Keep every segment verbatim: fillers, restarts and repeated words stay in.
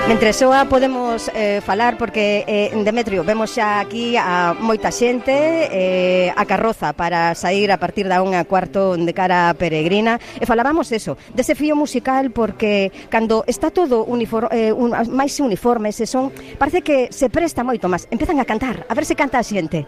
Mentre soa podemos eh, falar porque eh, Demetrio, vemos xa aquí a moita xente eh, a carroza para sair a partir da unha cuarto de cara a Peregrina e falábamos eso, dese fío musical porque cando está todo uniforme, eh, un, máis uniforme ese son, parece que se presta moito máis, empezan a cantar, a ver se canta a xente.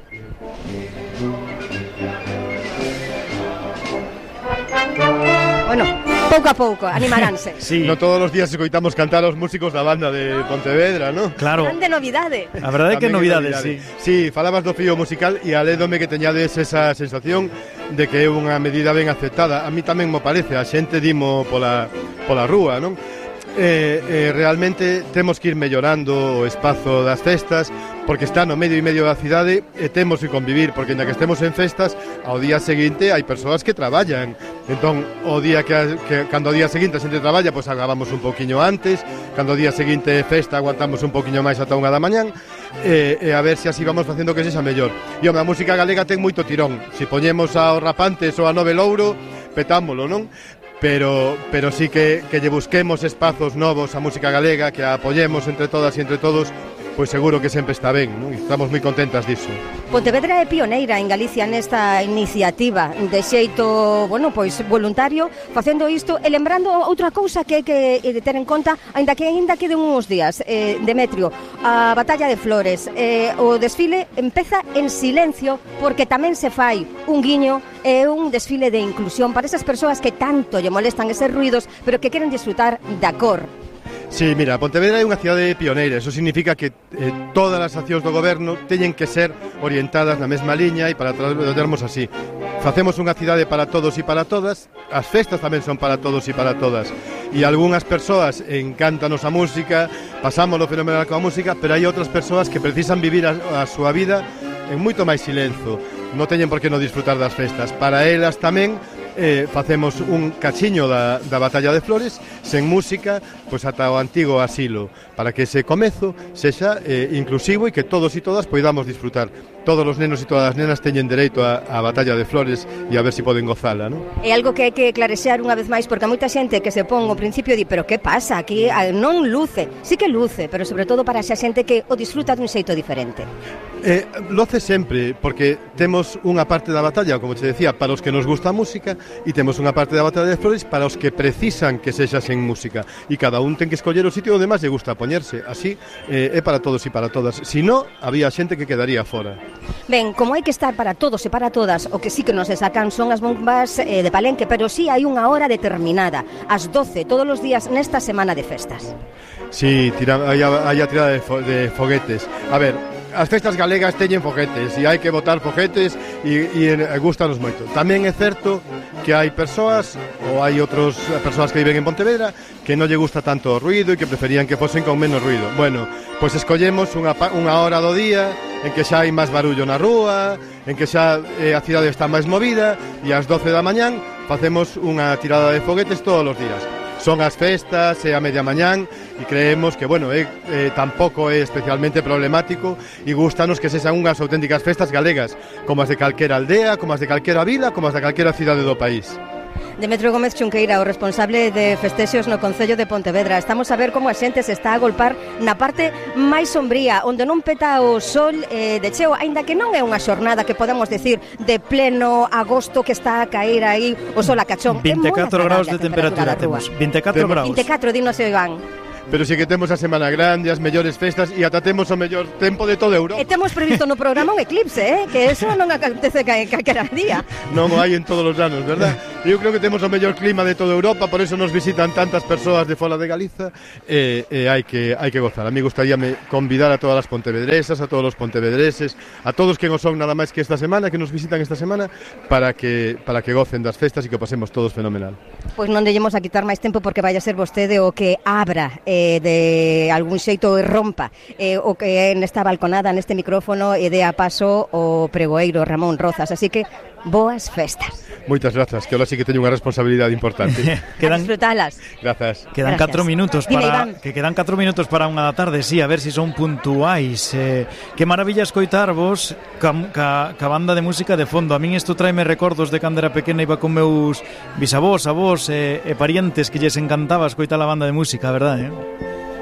Bueno, pouco a pouco, animaránse. Sí. No todos os días escoitamos cantar aos músicos da banda de Pontevedra, ¿no? Claro. Grande novidade. A verdade é que novidade, novidade, sí. Sí, falabas do fío musical e alédome que teñades esa sensación de que é unha medida ben aceptada. A mí tamén mo parece, a xente dimo pola, pola rúa, non? Eh, eh, realmente temos que ir mellorando o espazo das festas porque está no medio e medio da cidade e temos que convivir porque na que estemos en festas ao día seguinte hai persoas que traballan, entón o día que, que cando o día seguinte a xente traballa pois acabamos un poquinho antes, cando o día seguinte é festa aguantamos un poquinho máis ata unha da mañán e, e a ver se así vamos facendo que sexa mellor. E a música galega ten moito tirón, se poñemos aos Rapantes ou a Nove Louro petámolo, non? Pero, pero sí que, que lle busquemos espazos novos a música galega, que a apoyemos entre todas e entre todos, pois seguro que sempre está ben, non? E estamos moi contentas disso. Pontevedra é pioneira en Galicia nesta iniciativa de xeito, bueno, pois voluntario, facendo isto e lembrando outra cousa que hai que ter en conta, aínda que aínda queden uns días, eh, Demetrio, a Batalla de Flores, eh, o desfile empeza en silencio porque tamén se fai un guiño e un desfile de inclusión para esas persoas que tanto lle molestan eses ruidos, pero que queren disfrutar da cor. Sí, mira, Pontevedra é unha cidade pioneira, eso significa que eh, todas as accións do goberno teñen que ser orientadas na mesma liña e para tratarmos así. Facemos unha cidade para todos e para todas, as festas tamén son para todos e para todas, e algunhas persoas encántanos a música, pasámoslo fenomenal coa música, pero hai outras persoas que precisan vivir a, a súa vida en moito máis silenzo, non teñen por que non disfrutar das festas. Para elas tamén eh, facemos un cachiño da, da Batalla de Flores sen música, pois ata o antigo asilo, para que ese comezo sexa eh, inclusivo e que todos e todas poidamos disfrutar. Todos os nenos e todas as nenas teñen dereito a, a Batalla de Flores e a ver se si poden gozala, non? É algo que hai que clarexear unha vez máis, porque a moita xente que se pon ao principio di, pero que pasa aquí? Non luce, sí que luce, pero sobre todo para esa xente que o disfruta dun xeito diferente. Eh, loce sempre, porque temos unha parte da batalla, como te decía, para os que nos gusta a música, e temos unha parte da Batalla de Flores para os que precisan que sexa sen música, e cada un ten que escoller o sitio onde máis lle gusta poñerse. Así eh, é para todos e para todas. Si no, había xente que quedaría fora. Ben, como hai que estar para todos e para todas, o que sí que nos se sacan son as bombas eh, de Palenque, pero sí hai unha hora determinada, ás doce, todos os días nesta semana de festas. Sí, tira, hai, a, hai a tirada de, fo, de foguetes. A ver, as festas galegas teñen foguetes e hai que botar foguetes e, e, e gustanos moito. Tamén é certo que hai persoas ou hai outras persoas que viven en Pontevedra que non lle gusta tanto o ruido e que preferían que fosen con menos ruido. Bueno, pois escollemos unha, unha hora do día en que xa hai máis barullo na rúa, en que xa eh, a cidade está máis movida e ás doce da mañán facemos unha tirada de foguetes todos os días. Son as festas e a media mañán e creemos que, bueno, eh, eh, tampouco é especialmente problemático e gustanos que sexan unhas auténticas festas galegas, como as de calquera aldea, como as de calquera vila, como as de calquera cidade do país. Demetrio Gómez Chunqueira, o responsable de festexos no Concello de Pontevedra. Estamos a ver como a xente se está a golpar na parte máis sombría, onde non peta o sol eh, de cheo, aínda que non é unha xornada que podemos decir de pleno agosto que está a caer aí o sol a cachón. vinte e catro graus de temperatura, temperatura temos. vinte e catro graus. vinte e catro, dinos Iván. Pero si que temos a Semana Grande, as mellores festas e ata temos o mellor tempo de toda Europa. E temos previsto no programa un eclipse, eh? Que eso non acontece calquera día. Non o hai en todos os anos, verdad? Eu creo que temos o mellor clima de toda Europa, por eso nos visitan tantas persoas de fora de Galiza e, e hai que hai que gozar. A mí gustaríame convidar a todas as pontevedresas, a todos os pontevedreses, a todos que nos son nada máis que esta semana, que nos visitan esta semana, para que para que gocen das festas e que pasemos todos fenomenal. Pois non dellemos a quitar máis tempo porque vai a ser vostede o que abra eh, de algún xeito e rompa eh, o que nesta balconada, neste micrófono e dé a paso o pregoeiro Ramón Rozas, así que boas festas. Moitas grazas, que ahora sí que teño unha responsabilidade importante. Quedan disfrutalas. Grazas. Quedan catro minutos para que quedan catro minutos para unha da tarde, sí, a ver se si son puntuais. Eh, que maravilla escoitarvos ca, ca, ca banda de música de fondo. A min isto traeme recordos de cando era pequena, iba con meus bisavós, avós e, e parientes que lles encantaba escoitar a banda de música, a verdade, eh?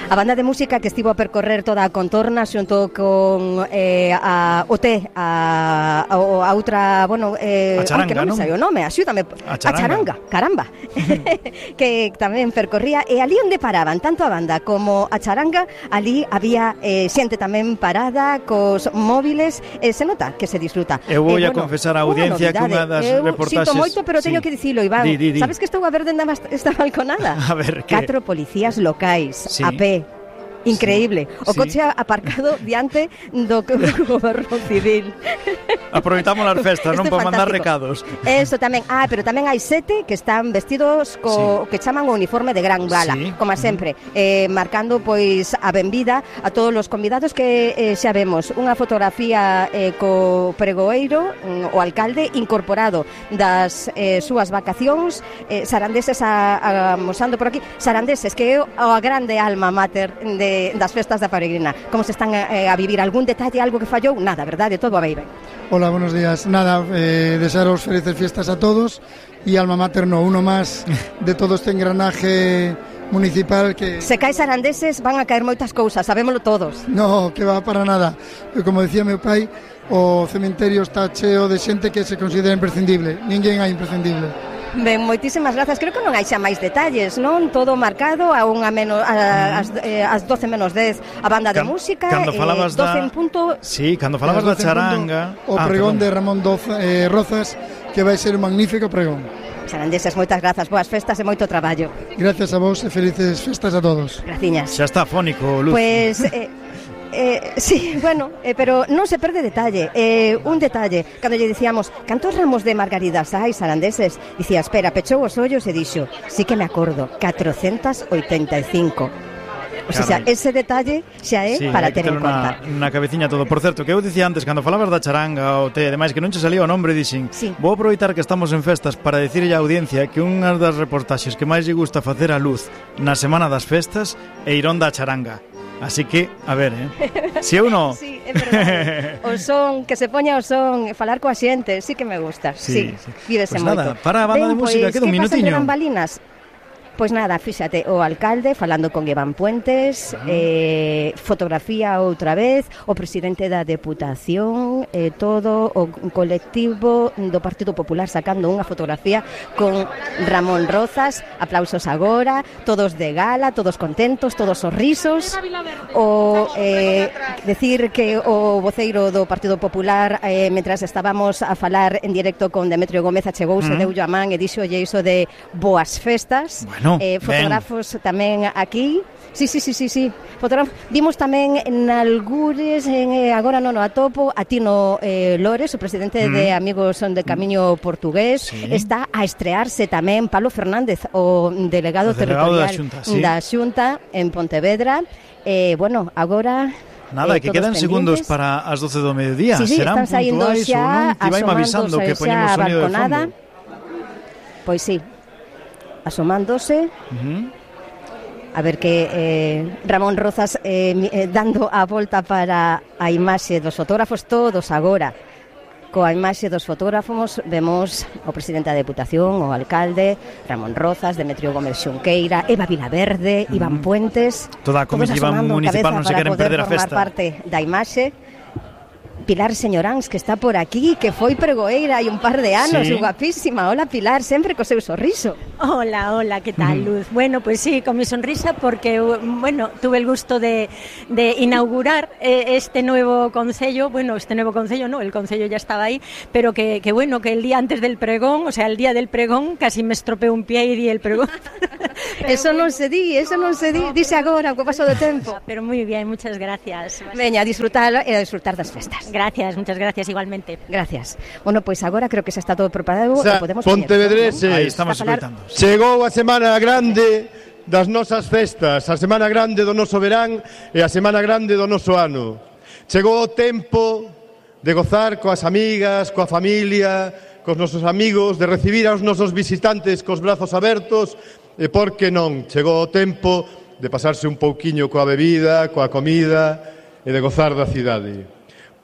A banda de música que estivo a percorrer toda a contorna xunto con eh, a O T, a, a, a outra, bueno, eh, a charanga, que non me sai o nome, axúdame. A charanga, a charanga caramba. Que tamén percorría, e ali onde paraban tanto a banda como a charanga, ali había eh, xente tamén parada cos móviles, e se nota que se disfruta. Eu vou eh, a bueno, confesar a audiencia que unha das eu reportaxes... sinto moito, pero teño sí. que dicilo, Iván. Di, di, di. Sabes que estou a ver dende esta balconada? A ver, que... Catro policías locais, sí. a pé. Increíble. Sí. O coche sí. aparcado diante do goberno civil. Aproveitamos as festas, non para mandar recados. Eso tamén. Ah, pero tamén hai sete que están vestidos co sí. que chaman o uniforme de gran gala, sí. como sempre, eh, marcando pois a benvida a todos os convidados que eh, xa vemos unha fotografía eh, co pregoeiro, mm, o alcalde incorporado das eh, súas vacacións, eh, sarandeses a, a, mosando por aquí, sarandeses que é a grande alma mater de das festas da Peregrina. Como se están eh, a vivir? Algún detalle, algo que fallou? Nada, verdade? Todo a ben. Hola, buenos días. Nada, eh, desearos felices fiestas a todos y alma mater no, uno más de todo este engranaje municipal que... Se cae sarandeses van a caer moitas cousas, sabémolo todos. No, que va para nada. Como decía meu pai, o cementerio está cheo de xente que se considera imprescindible. Ninguén hai imprescindible. Ben, moitísimas grazas. Creo que non hai xa máis detalles, non? Todo marcado a unha menos a, as, eh, as doce menos dez a banda de Can, música, cando falabas eh, doce da... en punto. Sí, cando falabas da charanga, o ah, pregón perdón. de Ramón Doza, eh, Rozas, que vai ser un magnífico pregón. Sarandeses, moitas grazas, boas festas e moito traballo. Gracias a vos e felices festas a todos. Graciñas. Xa está fónico, Luz. Pues eh, Eh, sí, bueno, eh, pero non se perde detalle. eh, Un detalle, cando lle dicíamos cantos ramos de margaridas hai, sarandeses, dicía, espera, pechou os ollos e dixo, sí que me acordo, catrocentas oitenta e cinco. O sea, ese detalle xa é sí, para ter en conta. Na cabeciña todo. Por certo, que eu dicía antes, cando falabas da charanga ou te, demais, que non che salía o nombre, dixen, sí. vou aproveitar que estamos en festas para dicirlle á audiencia que unha das reportaxes que máis lle gusta facer a Luz na semana das festas é ir onda a charanga. Así que, a ver, eh? Si eu non... Sí, é verdade. O son, que se poña o son, falar coa xente, sí que me gusta. Sí, sí, sí. Vívese pues moito. Nada, para a banda ben, de música, pues, queda un minutiño. Que pasan de bambalinas? Pois pues nada, fíxate, o alcalde falando con Iván Puentes, uh-huh. eh, fotografía outra vez, o presidente da Deputación, eh, todo o colectivo do Partido Popular sacando unha fotografía con Ramón Rozas, aplausos agora, todos de gala, todos contentos, todos sorrisos. O eh, decir que o voceiro do Partido Popular, eh, mentras estábamos a falar en directo con Demetrio Gómez, achegouse, uh-huh. deulle a man e dixolle iso de boas festas. Bueno. No, eh, fotógrafos ben. Tamén aquí. Sí, sí, sí, sí, sí. Fotógrafos. Vimos tamén en algures, en, eh, agora non o atopo, a Tino eh, Lores, o presidente mm. de Amigos de Camiño Portugués, sí. Está a estrearse tamén Pablo Fernández, o delegado, o delegado territorial da Xunta, sí. da Xunta en Pontevedra. Eh, bueno, agora... Nada, eh, que quedan pendientes. Segundos para as doce do mediodía. Sí, sí, serán están saindo xa, ou non? Que vai avisando que poñemos sonido de fondo. Pois sí. Asomándose uh-huh. a ver que eh, Ramón Rozas eh, eh, dando a volta para a imaxe dos fotógrafos todos agora. Coa imaxe dos fotógrafos vemos o presidente da Deputación, o alcalde, Ramón Rozas, Demetrio Gómez Xunqueira, Eva Vilaverde, uh-huh. Iván Puentes, toda a comitiva municipal non se queren perder a festa. Para poder formar parte da imaxe. Pilar Señoráns, que está por aquí, que foi pregoeira hai un par de anos, sí. Guapísima. Hola, Pilar, sempre co seu sorriso. Hola, hola, ¿qué tal, Luz? Mm. Bueno, pues sí, con mi sonrisa porque, bueno, tuve el gusto de, de inaugurar eh, este nuevo concello, bueno, este nuevo concello no, el concello ya estaba ahí, pero que, que bueno, que el día antes del pregón, o sea, el día del pregón, casi me estropeó un pie y di el pregón. Eso bueno. Non se di, eso non se di, dice agora, co paso do tempo. Pero muy bien, muchas gracias. Veña, a disfrutar e a disfrutar das festas. Gracias, muchas gracias, igualmente. Gracias. Bueno, pois pues agora creo que xa está todo preparado, o sea, podemos Pontevedreses, ¿no? Aí estamos escoitando. Chegou a semana grande das nosas festas, a semana grande do noso verán e a semana grande do noso ano. Chegou o tempo de gozar coas amigas, coa familia, cos nosos amigos, de recibir aos nosos visitantes cos brazos abertos e, por que non, chegou o tempo de pasarse un pouquiño coa bebida, coa comida e de gozar da cidade.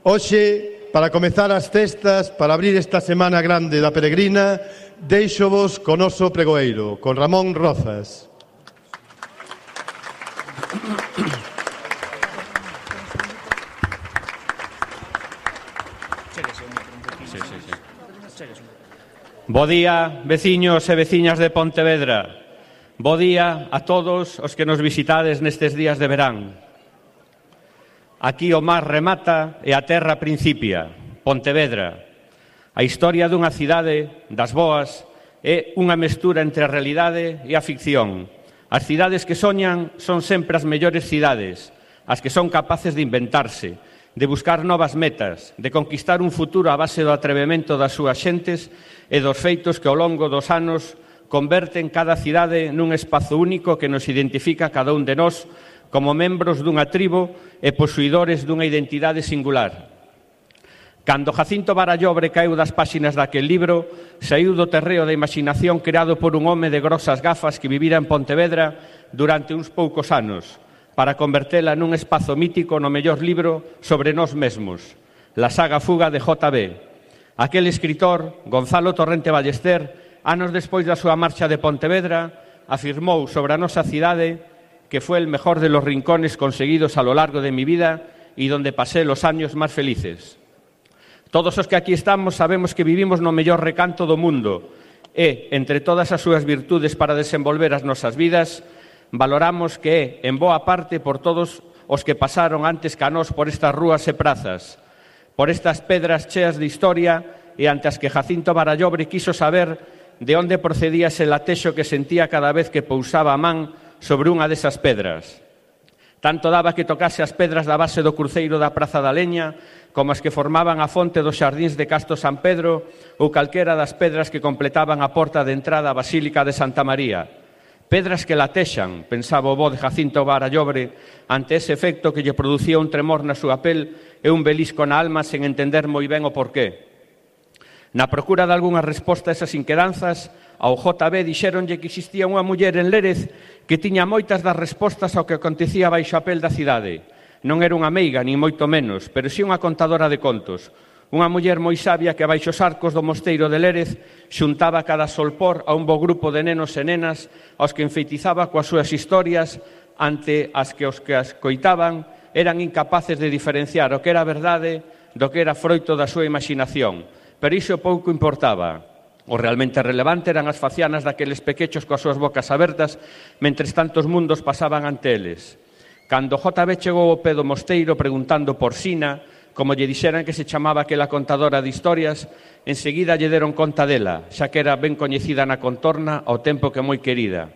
Hoxe, para comezar as festas, para abrir esta semana grande da Peregrina, deixovos co noso pregoeiro, con Ramón Rozas. Bo día, veciños e veciñas de Pontevedra. Bo día a todos os que nos visitades nestes días de verán. Aquí o mar remata e a terra principia. Pontevedra. A historia dunha cidade das boas é unha mestura entre a realidade e a ficción. As cidades que soñan son sempre as mellores cidades, as que son capaces de inventarse, de buscar novas metas, de conquistar un futuro a base do atrevemento das súas xentes e dos feitos que ao longo dos anos converten cada cidade nun espazo único que nos identifica a cada un de nós como membros dunha tribo e posuidores dunha identidade singular. Cando Jacinto Barallobre caeu das páxinas daquel libro, saiu do terreo da imaginación creado por un home de grosas gafas que vivira en Pontevedra durante uns poucos anos, para convertela nun espazo mítico no mellor libro sobre nós mesmos, La saga fuga de J B. Aquel escritor, Gonzalo Torrente Ballester, anos despois da súa marcha de Pontevedra, afirmou sobre a nosa cidade que foi el mejor de los rincones conseguidos a lo largo de mi vida y donde pasé los años más felices. Todos os que aquí estamos sabemos que vivimos no mellor recanto do mundo e, entre todas as súas virtudes para desenvolver as nosas vidas, valoramos que é, en boa parte, por todos os que pasaron antes que a nós por estas rúas e prazas, por estas pedras cheas de historia e ante as que Jacinto Barallobre quiso saber de onde procedía ese latexo que sentía cada vez que pousaba a man sobre unha desas pedras. Tanto daba que tocase as pedras da base do cruceiro da Praza da Leña, como as que formaban a fonte dos xardíns de Casto San Pedro ou calquera das pedras que completaban a porta de entrada á Basílica de Santa María. Pedras que latexan, pensaba o bo de Jacinto Barallobre, ante ese efecto que lle producía un tremor na súa pel e un belisco na alma sen entender moi ben o porqué. Na procura de algunha resposta a esas inquedanzas, ao J B dixéronlle que existía unha muller en Lérez que tiña moitas das respostas ao que acontecía baixo a pel da cidade. Non era unha meiga, nin moito menos, pero si unha contadora de contos. Unha muller moi sabia que baixo os arcos do mosteiro de Lérez xuntaba cada solpor a un bo grupo de nenos e nenas aos que enfeitizaba coas súas historias ante as que os que as coitaban eran incapaces de diferenciar o que era verdade do que era froito da súa imaginación. Pero iso pouco importaba. O realmente relevante eran as facianas daqueles pequechos coas súas bocas abertas mentres tantos mundos pasaban ante eles. Cando J B chegou ao pé do mosteiro preguntando por Sina, como lle dixeran que se chamaba aquela contadora de historias, enseguida lle deron conta dela, xa que era ben coñecida na contorna ao tempo que moi querida.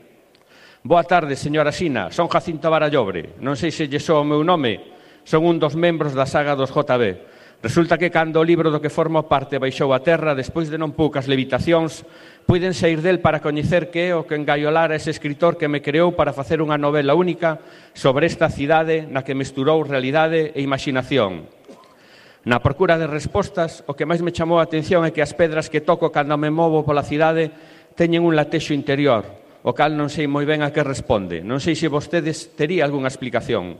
Boa tarde, señora Sina, son Jacinto Barallobre. Non sei se lle soa o meu nome, son un dos membros da saga dos J B. Resulta que cando o libro do que formo parte baixou a terra, despois de non poucas levitacións, puiden sair del para coñecer que é o que engaiolara ese escritor que me creou para facer unha novela única sobre esta cidade na que mesturou realidade e imaginación. Na procura de respostas, o que máis me chamou a atención é que as pedras que toco cando me movo pola cidade teñen un latexo interior, o cal non sei moi ben a que responde. Non sei se vostedes tería algunha explicación.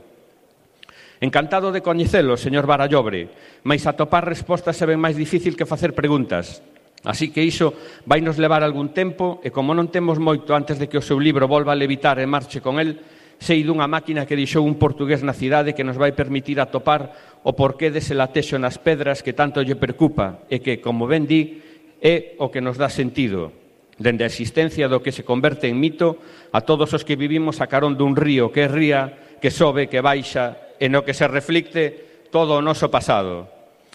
Encantado de coñecelo, señor Barallobre, mais atopar respostas é ben máis difícil que facer preguntas. Así que iso vai nos levar algún tempo e como non temos moito antes de que o seu libro volva a levitar e marche con el, sei dunha máquina que deixou un portugués na cidade que nos vai permitir atopar o porqué dese latexo nas pedras que tanto lle preocupa e que, como ben di, é o que nos dá sentido. Dende a existencia do que se converte en mito a todos os que vivimos a carón dun río que ría, que sobe, que baixa e no que se reflicte todo o noso pasado.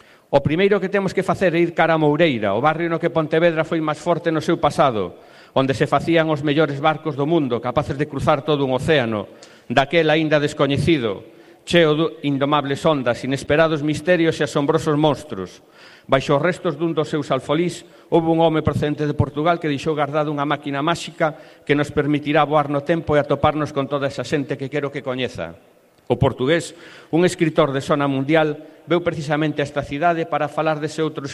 O primeiro que temos que facer é ir cara a Moureira, o barrio no que Pontevedra foi máis forte no seu pasado, onde se facían os mellores barcos do mundo, capaces de cruzar todo un océano, daquel aínda descoñecido, cheo de indomables ondas, inesperados misterios e asombrosos monstros. Baixo os restos dun dos seus alfolís, houve un home procedente de Portugal que deixou guardada unha máquina máxica que nos permitirá voar no tempo e atoparnos con toda esa xente que quero que coñeza. O portugués, un escritor de sona mundial, veu precisamente a esta cidade para falar dese outro